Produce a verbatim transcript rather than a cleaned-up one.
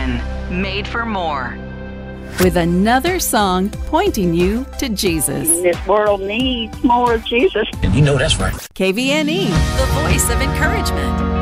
Goodwin, Made for More. With another song pointing you to Jesus. This world needs more of Jesus. And you know that's right. K V N E, the voice of encouragement.